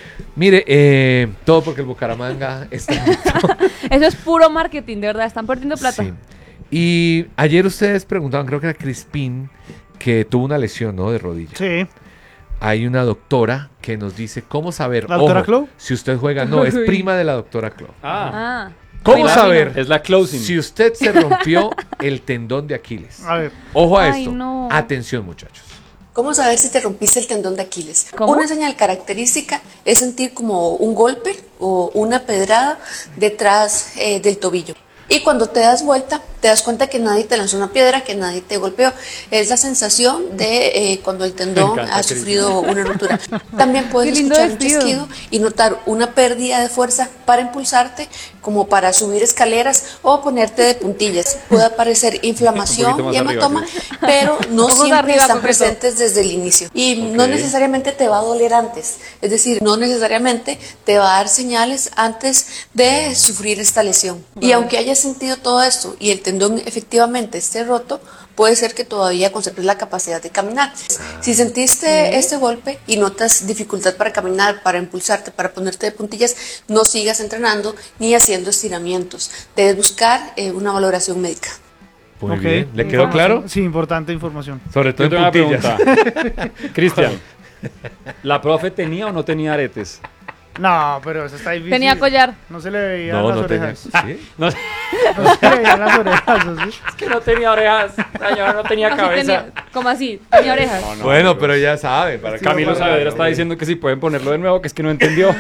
Mire, todo porque el Bucaramanga está... Eso es puro marketing, de verdad. Están perdiendo plata. Sí. Y ayer ustedes preguntaban, creo que era Crispín, que tuvo una lesión, ¿no? De rodilla. Sí. Hay una doctora que nos dice cómo saber, ¿La doctora ojo, Clau? si usted juega, no, es prima de la doctora Clau. Ah. ¿Cómo Me saber Es la closing. si usted se rompió el tendón de Aquiles? A ver. Ojo a Ay, esto. no. Atención, muchachos. ¿Cómo saber si te rompiste el tendón de Aquiles? ¿Cómo? Una señal característica es sentir como un golpe o una pedrada detrás del tobillo. Y cuando te das vuelta, te das cuenta que nadie te lanzó una piedra, que nadie te golpeó. Es la sensación de cuando el tendón ha sufrido una ruptura. También puedes Qué lindo escuchar un vestido. chasquido y notar una pérdida de fuerza para impulsarte, como para subir escaleras o ponerte de puntillas. Puede aparecer Un inflamación poquito más y arriba, hematoma, sí. pero no Ojos siempre arriba, están concreto. presentes desde el inicio. Y no necesariamente te va a doler antes. Es decir, no necesariamente te va a dar señales antes de sufrir esta lesión. Y aunque hayas sentido todo esto y el tendón efectivamente esté roto, puede ser que todavía conserves la capacidad de caminar. Si sentiste este golpe y notas dificultad para caminar, para impulsarte, para ponerte de puntillas, no sigas entrenando ni haciendo estiramientos. Debes buscar una valoración médica. Muy Ok. bien. ¿Le quedó Información. claro? Sí, importante información. Sobre todo Yo en tengo una puntillas. pregunta. Cristian, ¿la profe tenía o no tenía aretes? No, pero eso está difícil. Tenía collar. No se le veían No, las no tenía. orejas. ¿Sí? No, No se le veían las orejas, ¿sí? es que no tenía orejas. Señora, no tenía Así cabeza. tenía- ¿Cómo así? Tenía orejas. Bueno, pero ya saben. Para que Camilo no- Saavedra está diciendo que si pueden ponerlo de nuevo, que es que no entendió.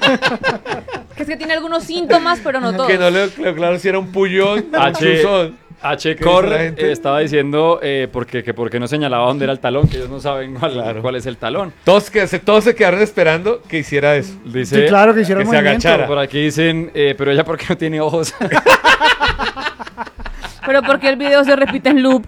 Que es que tiene algunos síntomas, pero no todos. Que no le quedó claro si era un pullón o un H. chuzón. H. ¿Qué Cor dice la gente? estaba diciendo que por qué no señalaba dónde era el talón, que ellos no saben cuál es el talón. Todos se quedaron esperando que hiciera eso. Dice, Sí, claro, que hicieron que el se movimiento. agachara. Por aquí dicen, pero ella por qué no tiene ojos. Pero porque el video se repite en loop.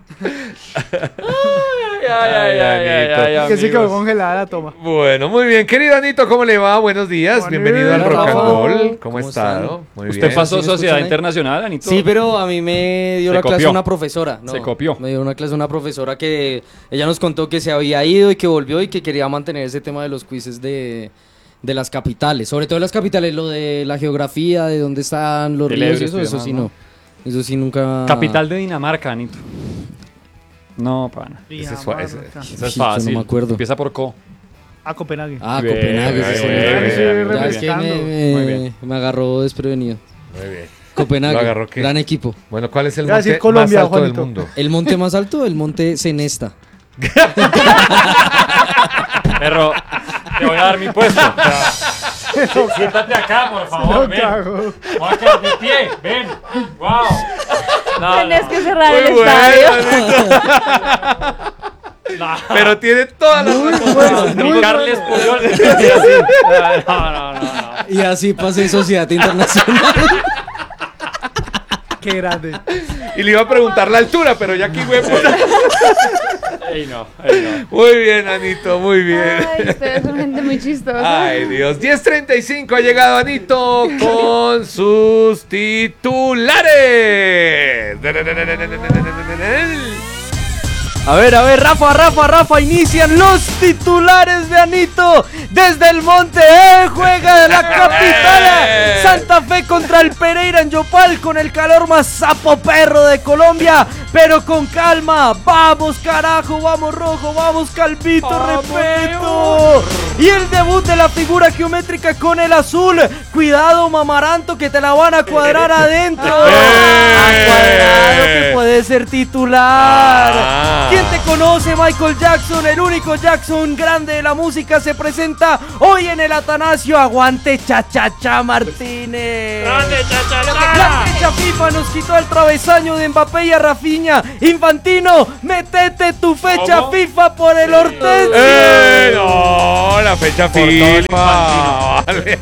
Que se quedó amigos. congelada la toma. Bueno, muy bien. Querido Anito, ¿cómo le va? Buenos días. Hola. Bienvenido al Hola, Rock and Rafa. Roll. ¿Cómo ha ¿Cómo estado? están? Muy ¿Usted bien. pasó ¿Sí me Sociedad escuchan ahí? Internacional, Anito? Sí, pero a mí me dio Se la clase copió. una profesora. No, Se copió. Me dio una clase una profesora que ella nos contó que se había ido y que volvió y que quería mantener ese tema de los quizzes de las capitales. Sobre todo las capitales, lo de la geografía, de dónde están los El ríos y Everest y eso demás, sí ¿no? no. Eso sí nunca... Capital de Dinamarca, Anito. No, pana. Ese es Dinamarca. suave, Eso es Sí, yo no fácil. me acuerdo. Empieza por Co. A Copenhague. Ah, Bien, Copenhague, bien, sí, sí. bien, Ya bien, es que refrescando. Muy bien. me agarró desprevenido. Muy bien. Copenhague, ¿Lo agarró qué? gran equipo. Bueno, ¿cuál es el Iba a decir monte Colombia, más alto Juanito. del mundo? El monte más alto, el monte Cenesta. Perro, te voy a dar mi puesto. O sea, siéntate acá, por favor. Ven. Voy a quedar de pie. Ven. Wow. Tenés que cerrar el estadio. No. Pero tiene todas las razones. Carles Puyol. No. Y así pasa en Sociedad Internacional. Qué grande. Y le iba a preguntar la altura, pero ya aquí, güey. Ey, no. Muy bien, Anito, muy bien. Ay, ustedes son gente muy chistosa. Ay, Dios. 10:35 ha llegado Anito con sus titulares. A ver, Rafa, inician los titulares de Anito desde el Monte juega de la capital Santa Fe contra el Pereira en Yopal con el calor más sapo perro de Colombia, pero con calma, vamos carajo, vamos rojo, vamos Calvito, respeto. Y el debut de la figura geométrica con el azul, cuidado Mamaranto que te la van a cuadrar adentro. A Cuadrado que puede ser titular. ¿Quién te conoce? Michael Jackson, el único Jackson grande de la música, se presenta hoy en el Atanasio. Aguante Chachacha Martínez. ¡Grande, Chachacha! La fecha FIFA nos quitó el travesaño de Mbappé y a Rafinha. Infantino, metete tu fecha ¿Cómo? FIFA por el Hortensio. No, la fecha FIFA. Vale.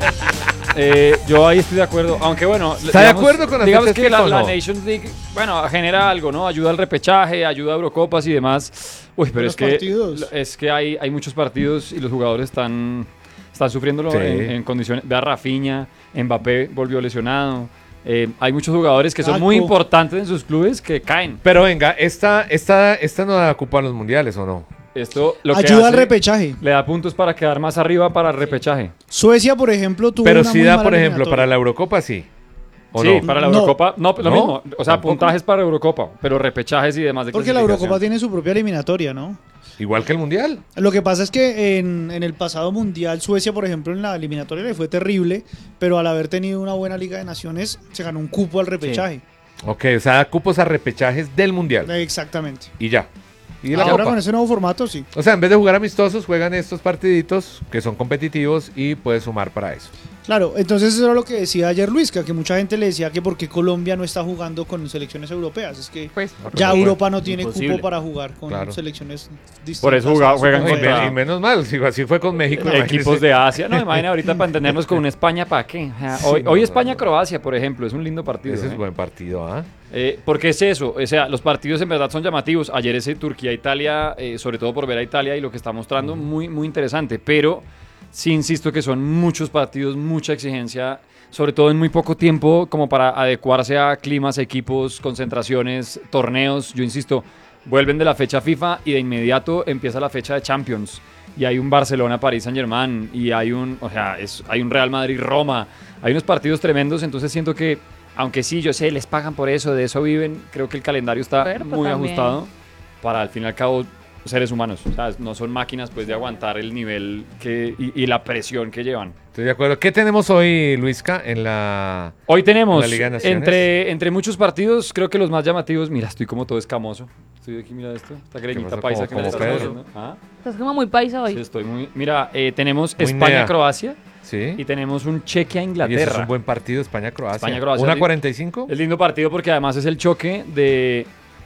Yo ahí estoy de acuerdo, aunque bueno, ¿Está de acuerdo con la digamos fecha que FIFA o la no? Nations League, bueno, genera algo, ¿no? Ayuda al repechaje, ayuda a Eurocopas y demás. Uy, pero Los partidos. es que hay muchos partidos y los jugadores están sufriéndolo Sí. en condiciones. Ve a Rafinha, Mbappé volvió lesionado. Hay muchos jugadores que son muy Alpo. importantes en sus clubes que caen. Pero venga, esta no da cupo a los mundiales, ¿o no? Esto lo que Ayuda al hace, repechaje. le da puntos para quedar más arriba para el repechaje. Suecia, por ejemplo, tuvo Pero una sí muy da, mala por ejemplo, eliminatoria. para la Eurocopa, sí. ¿O Sí, no? para la No. Eurocopa, no, lo ¿No? mismo. O sea, ¿Tampoco? puntajes para Eurocopa, pero repechajes y demás de Porque la clasificación. Eurocopa tiene su propia eliminatoria, ¿no? Igual que el mundial. Lo que pasa es que en el pasado mundial, Suecia, por ejemplo, en la eliminatoria le fue terrible, pero al haber tenido una buena Liga de Naciones, se ganó un cupo al repechaje. Ok, o sea, da cupos a repechajes del mundial. Exactamente. Y ya. Y la Ahora copa. con ese nuevo formato, sí. O sea, en vez de jugar amistosos, juegan estos partiditos que son competitivos y puedes sumar para eso. Claro, entonces eso era lo que decía ayer Luis, que mucha gente le decía que porque Colombia no está jugando con selecciones europeas, es que Pues, ya no, Europa no tiene imposible. cupo para jugar con Claro. selecciones distintas. Por eso a su juegan No, y, contra- y menos mal, si así fue con México. Equipos de Asia. No, imagina ahorita para entendernos con una España, ¿para qué? O sea, hoy España-Croacia, por ejemplo, es un lindo partido. Ese es ¿eh? buen partido, ¿ah? Porque es eso, o sea, los partidos en verdad son llamativos. Ayer ese Turquía-Italia, sobre todo por ver a Italia y lo que está mostrando, muy, muy interesante. Pero sí insisto que son muchos partidos, mucha exigencia, sobre todo en muy poco tiempo, como para adecuarse a climas, equipos, concentraciones, torneos. Yo insisto, vuelven de la fecha FIFA y de inmediato empieza la fecha de Champions. Y hay un Barcelona-París Saint-Germain y hay un Real Madrid-Roma. Hay unos partidos tremendos, entonces siento que aunque sí, yo sé, les pagan por eso, de eso viven, creo que el calendario está Cuerpo muy también. ajustado para, al fin y al cabo, seres humanos. O sea, no son máquinas pues de aguantar el nivel y la presión que llevan. Estoy de acuerdo. ¿Qué tenemos hoy, Luisca, en la... Hoy tenemos, ¿La Liga de Naciones? entre muchos partidos, creo que los más llamativos, mira, estoy como todo escamoso. Estoy aquí, mira esto, esta greñita pasó? paisa ¿Cómo- que me cómo está Pedro? haciendo. ¿Ah? estás como muy paisa hoy. Sí, estoy muy... Mira, tenemos Muy España-Croacia Sí. y tenemos un Y ese es Chequia-Inglaterra. un buen partido, España-Croacia. España-Croacia. ¿1:45? Es lindo partido porque además es el choque de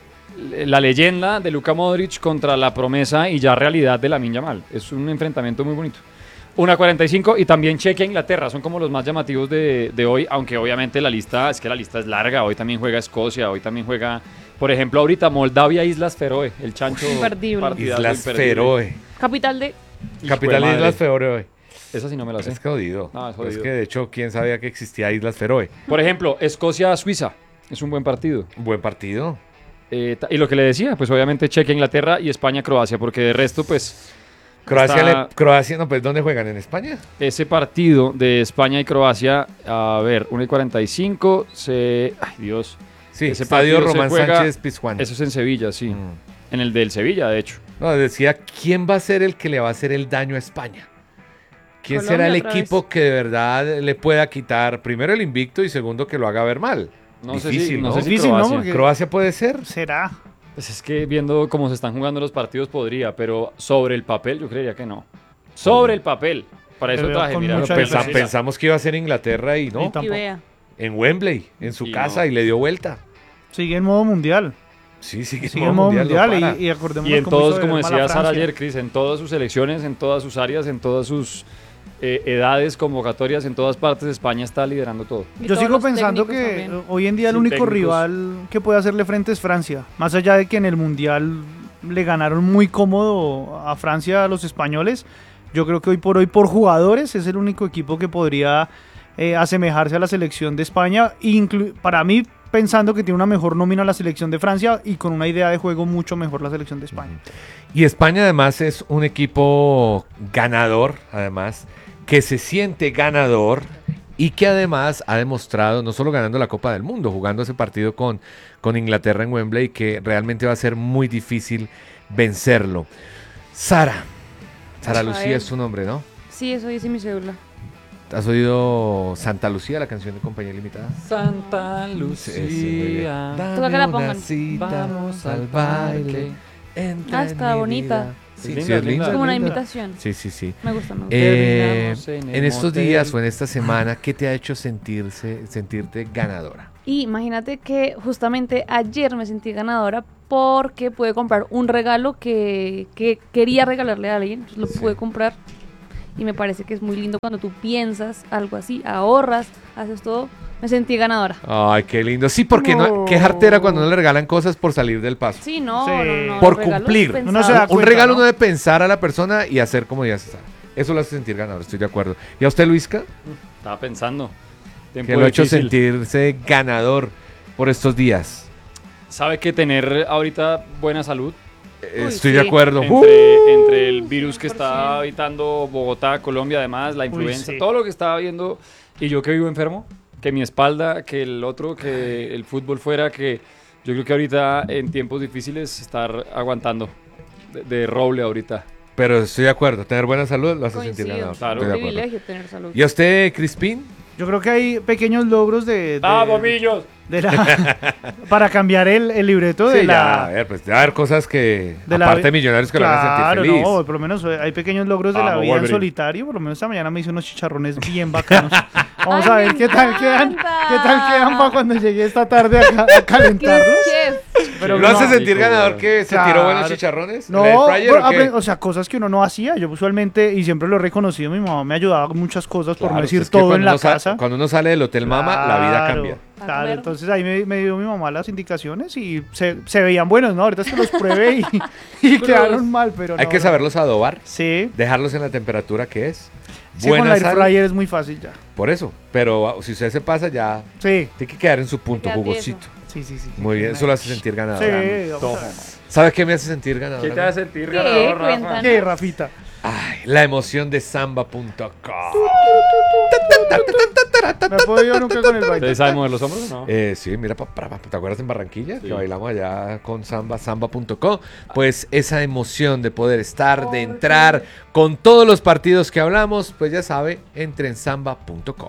la leyenda de Luka Modric contra la promesa y ya realidad de Lamine Yamal. Es un enfrentamiento muy bonito. 1:45 y también Chequia-Inglaterra son como los más llamativos de hoy, aunque obviamente la lista es larga. Hoy también juega Escocia, hoy también juega, por ejemplo, ahorita Moldavia-Islas Feroe, el chancho. Imperdible. partidazo Islas imperdible. Feroe. Capital de... Capital de madre. Islas Feroe. Esa sí no me la sé. Es que jodido. No, es Es jodido. que de hecho, ¿quién sabía que existía Islas Feroe? Por ejemplo, Escocia-Suiza es un buen partido. Buen partido. Y lo que le decía, pues obviamente Chequia-Inglaterra y España-Croacia, porque de resto, pues... Croacia, no, pues ¿dónde juegan? ¿En España? Ese partido de España y Croacia, a ver, 1:45, ay Dios. Sí, Ese Estadio partido se Román juega- Sánchez Pizjuán. Eso es en Sevilla, sí. Mm. En el del Sevilla, de hecho. No, decía, ¿quién va a ser el que le va a hacer el daño a España? ¿Quién Colombia será el otra equipo vez. que de verdad le pueda quitar, primero el invicto y segundo que lo haga ver mal? No sé Difícil, si, no ¿no? sé si Difícil, ¿no? Croacia. Porque- ¿Croacia puede ser? ¿Será? Pues es que viendo cómo se están jugando los partidos podría, pero sobre el papel yo creería que no. Sobre el papel. Para eso Pero traje, con mira. mucha Pensamos que iba a ser Inglaterra y no. Y vea. En Wembley, en su Y casa, no. y le dio vuelta. Sigue en modo mundial. Sí, sigue Sigue en modo mundial, no para. y acordémonos Y en cómo todos, hizo como ver mal a decía Sara Francia. ayer, Cris, en todas sus selecciones, en todas sus áreas, en todas sus edades, convocatorias, en todas partes, España está liderando todo. Y Yo todos sigo los pensando técnicos que también. hoy en día el Sí, único técnicos. rival que puede hacerle frente es Francia. Más allá de que en el Mundial le ganaron muy cómodo a Francia a los españoles, yo creo que hoy por jugadores es el único equipo que podría asemejarse a la selección de España. Para mí, pensando que tiene una mejor nómina la selección de Francia y con una idea de juego mucho mejor la selección de España. Y España además es un equipo ganador, además, que se siente ganador y que además ha demostrado, no solo ganando la Copa del Mundo, jugando ese partido con Inglaterra en Wembley, que realmente va a ser muy difícil vencerlo. Sara Lucía es su nombre, ¿no? Sí, eso dice mi cédula. ¿Has oído Santa Lucía, la canción de Compañía Limitada? Santa Sí, muy bien. Lucía, Toca que la pongan. vamos al baile. Ah, está bonita. Sí, Es sí, es linda. Es como una linda. imitación. Sí, sí, sí. Me gusta, me gusta. Terminamos en el En estos motel. días o en esta semana, ¿qué te ha hecho sentirte ganadora? Y imagínate que justamente ayer me sentí ganadora porque pude comprar un regalo que quería regalarle a alguien. Entonces lo pude comprar y me parece que es muy lindo cuando tú piensas algo así, ahorras, haces todo. Me sentí ganadora. Ay, qué lindo. Sí, porque no, qué jartera cuando no le regalan cosas por salir del paso. Sí, no, Sí. no, no. Por los regalos cumplir. pensados. Uno se da Un cuenta, regalo ¿no? no debe pensar a la persona y hacer como ya se sabe. Eso lo hace sentir ganador, estoy de acuerdo. ¿Y a usted, Luisca? Estaba pensando. Que Tiempo lo ha hecho difícil. sentirse ganador por estos días. Sabe que tener ahorita buena salud, Estoy sí. de acuerdo. entre el virus que está habitando Bogotá, Colombia, además, la influenza, sí. todo lo que estaba viendo, y yo que vivo enfermo, que mi espalda, que el otro, que el fútbol fuera, que yo creo que ahorita en tiempos difíciles estar aguantando de roble ahorita. Pero estoy de acuerdo. Tener buena salud lo hace sentir Coincido. ganador. Claro. Estoy Un de acuerdo. privilegio tener salud. ¿Y a usted, Crispín? Yo creo que hay pequeños logros ¡Bombillos! para cambiar el libreto de Sí, ya, a la... ver, pues debe haber cosas que, de la- aparte de millonarios, que lo hagan Claro, sentir feliz. no, por lo menos hay pequeños logros de la Vamos, vida en Wolverine. solitario. Por lo menos esta mañana me hice unos chicharrones bien bacanos. Vamos Ay, a ver me qué tal quedan para cuando llegue esta tarde a calentarlos. Chef. Pero ¿Lo hace no, sentir rico, ganador weón. que se Claro. tiró buenos chicharrones? No, ¿En el air fryer pero, o qué? o sea, cosas que uno no hacía. Yo usualmente, y siempre lo he reconocido, mi mamá me ayudaba con muchas cosas, por no Claro, decir es que todo cuando en la uno casa. cuando uno sale del Hotel Mama, la vida Claro, cambia. Claro, comer. entonces ahí me dio mi mamá las indicaciones y se veían buenos, ¿no? Ahorita es que los pruebe y quedaron mal, pero Hay no, que no. saberlos adobar, Sí, dejarlos en la temperatura que es. sí, con la Buena air sal, fryer es muy fácil ya. por eso. Pero si usted se pasa, ya Sí, tiene que quedar en su punto, Queda jugosito. sí. Muy bien, eso lo hace sentir ganador. Sí, vamos a ver. ¿Sabes qué me hace sentir ganador? ¿Qué te hace sentir ¿Qué? ganador, Rafa? Cuéntanos. ¿Qué, Rafita? Ay, la emoción de samba.com. No he podido nunca con el baile. ¿Ustedes saben mover los hombros o no? Sí, mira, ¿te acuerdas en Barranquilla? Que bailamos allá con samba.com. Pues esa emoción de poder estar, de entrar con todos los partidos que hablamos, pues ya sabe, entre en samba.com.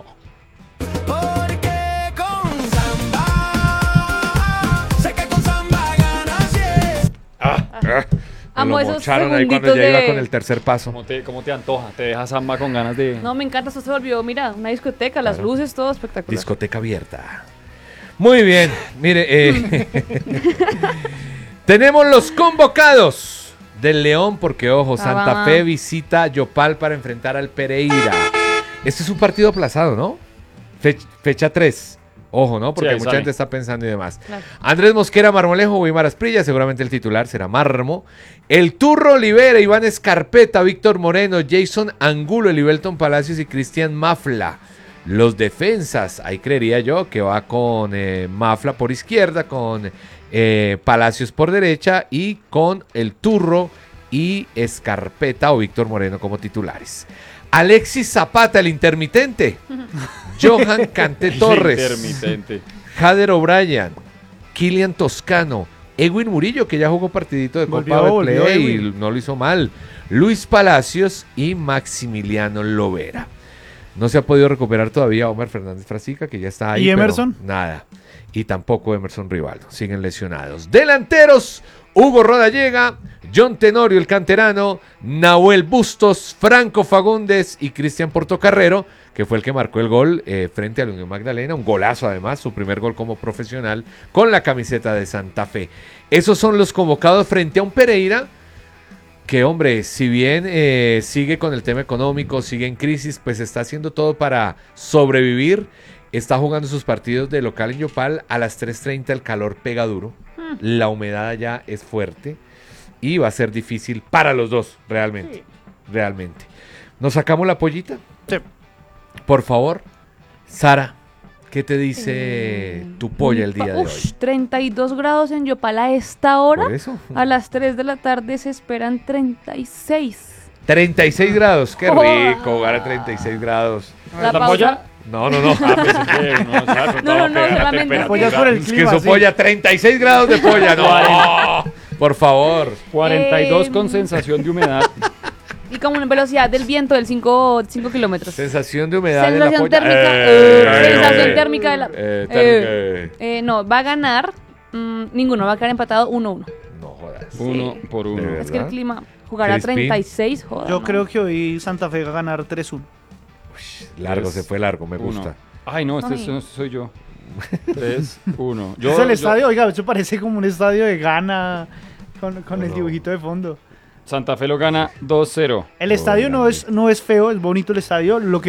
Amo Lo esos mocharon ahí cuando segunditos ya iba de- con el tercer paso. ¿Cómo te antoja? ¿Te deja samba con ganas de...? No, me encanta, esto se volvió, mira, una discoteca, las Claro. luces, todo espectacular. Discoteca abierta. Muy bien, mire, tenemos los convocados del León, porque ojo, Santa va. Fe visita Yopal para enfrentar al Pereira. Este es un partido aplazado, ¿no? Fecha 3. Ojo, ¿no? Porque Sí, ahí mucha sale. gente está pensando y demás. Claro. Andrés Mosquera, Marmolejo, Weimar Asprilla, seguramente el titular será Marmo. El Turro Olivera, Iván Escarpeta, Víctor Moreno, Jason Angulo, Elivelton Palacios y Cristian Mafla. Los defensas, ahí creería yo que va con Mafla por izquierda, con Palacios por derecha y con el Turro y Escarpeta o Víctor Moreno como titulares. Alexis Zapata, el intermitente. Johan Canté Torres. Intermitente. Jader O'Brien, Kilian Toscano, Edwin Murillo, que ya jugó partidito de Copa Volvió, Betplay y Edwin. no lo hizo mal, Luis Palacios y Maximiliano Lovera. No se ha podido recuperar todavía Omar Fernández Frasica, que ya está ahí. ¿Y Emerson? Pero nada. Y tampoco Emerson Rivaldo. Siguen lesionados. Delanteros, Hugo Rodallega, John Tenorio, el canterano, Nahuel Bustos, Franco Fagundes y Cristian Portocarrero, que fue el que marcó el gol frente a la Unión Magdalena. Un golazo además, su primer gol como profesional con la camiseta de Santa Fe. Esos son los convocados frente a un Pereira que, hombre, si bien sigue con el tema económico, sigue en crisis, pues está haciendo todo para sobrevivir. Está jugando sus partidos de local en Yopal a las 3:30, el calor pega duro, la humedad ya es fuerte y va a ser difícil para los dos, realmente, realmente. ¿Nos sacamos la pollita? Sí. Por favor, Sara, ¿qué te dice tu polla el día de hoy? 32 grados en Yopal a esta hora. ¿Por eso? A las 3 de la tarde se esperan 36. 36 grados, qué rico jugar a 36 grados. La pausa. polla? No. No, solamente. Pollas por el Es que clima, su sí. polla, 36 grados de polla, no. Por favor. 42 con sensación de humedad. Y como una velocidad del viento del 5 kilómetros. Sensación de humedad en la Sensación polla. térmica. Sensación térmica de la. Térmica. No, va a ganar. Ninguno, va a quedar empatado 1-1. No jodas. 1 por 1. ¿De Es que el verdad? clima jugar a Crispín. 36, joder. Yo creo que hoy Santa Fe va a ganar 3-1. Largo, se fue largo, me gusta. Ay, no, este Ay. soy yo. 3-1. Es el estadio, oiga, eso parece como un estadio de Ghana con el dibujito de fondo. Santa Fe lo gana 2-0. El estadio no es feo, es bonito el estadio. Lo que